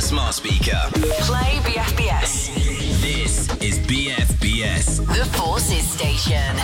smart speaker. Play BFBS. This is BFBS. The Forces Station.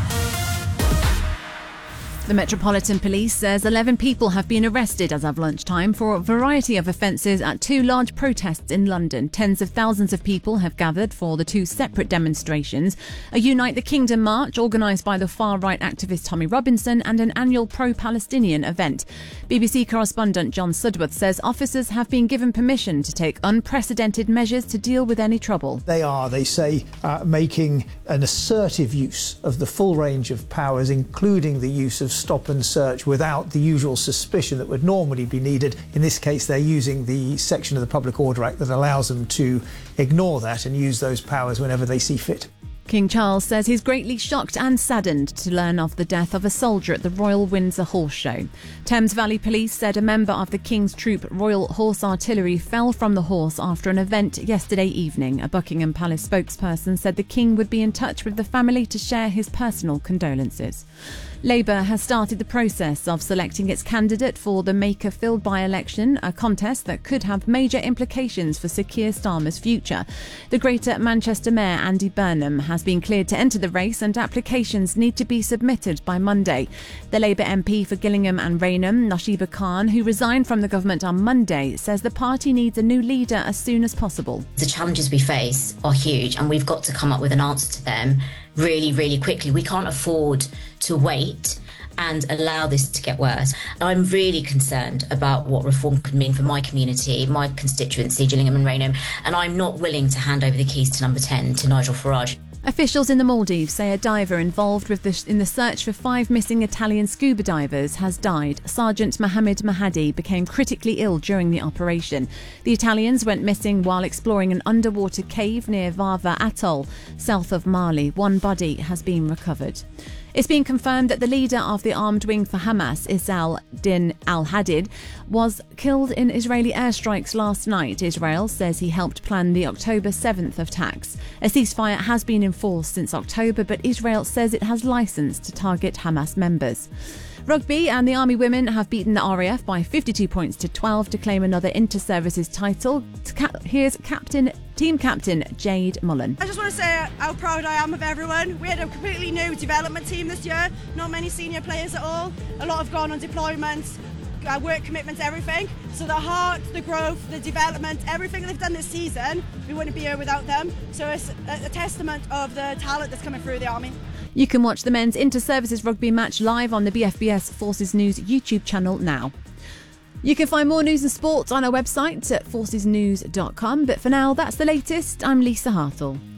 The Metropolitan Police says 11 people have been arrested as of lunchtime for a variety of offences at two large protests in London. Tens of thousands of people have gathered for the two separate demonstrations, a Unite the Kingdom march organised by the far-right activist Tommy Robinson and an annual pro-Palestinian event. BBC correspondent John Sudworth says officers have been given permission to take unprecedented measures to deal with any trouble. They say, making an assertive use of the full range of powers, including the use of stop and search without the usual suspicion that would normally be needed. In this case, they're using the section of the Public Order Act that allows them to ignore that and use those powers whenever they see fit. King Charles says he's greatly shocked and saddened to learn of the death of a soldier at the Royal Windsor Horse Show. Thames Valley Police said a member of the King's Troop Royal Horse Artillery fell from the horse after an event yesterday evening. A Buckingham Palace spokesperson said the King would be in touch with the family to share his personal condolences. Labour has started the process of selecting its candidate for the Makerfield by-election, a contest that could have major implications for Sir Keir Starmer's future. The Greater Manchester Mayor Andy Burnham has been cleared to enter the race and applications need to be submitted by Monday. The Labour MP for Gillingham and Rainham, Nashiba Khan, who resigned from the government on Monday, says the party needs a new leader as soon as possible. The challenges we face are huge and we've got to come up with an answer to them really, really quickly. We can't afford to wait and allow this to get worse. I'm really concerned about what reform could mean for my community, my constituency, Gillingham and Rainham, and I'm not willing to hand over the keys to number 10 to Nigel Farage. Officials in the Maldives say a diver involved in the search for 5 missing Italian scuba divers has died. Sergeant Mohammed Mahadi became critically ill during the operation. The Italians went missing while exploring an underwater cave near Varva Atoll, south of Mali. One body has been recovered. It's been confirmed that the leader of the armed wing for Hamas, Issam Din al-Hadid, was killed in Israeli airstrikes last night. Israel says he helped plan the October 7th attacks. A ceasefire has been enforced since October, but Israel says it has licence to target Hamas members. Rugby and the Army women have beaten the RAF by 52 points to 12 to claim another inter-services title. Here's team captain Jade Mullen. I just want to say how proud I am of everyone. We had a completely new development team this year, not many senior players at all. A lot have gone on deployments, work commitments, everything. So the heart, the growth, the development, everything they've done this season, we wouldn't be here without them. So it's a testament of the talent that's coming through the Army. You can watch the men's inter-services rugby match live on the BFBS Forces News YouTube channel now. You can find more news and sport on our website at forcesnews.com. But for now, that's the latest. I'm Lisa Hartle.